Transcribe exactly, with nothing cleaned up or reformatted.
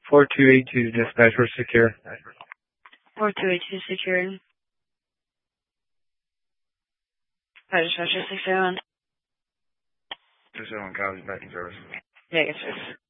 four two eight two, dispatch, we're secure. four two eight two secure. Hi, dispatcher six oh one. six oh one, copies, back in service. Vegas,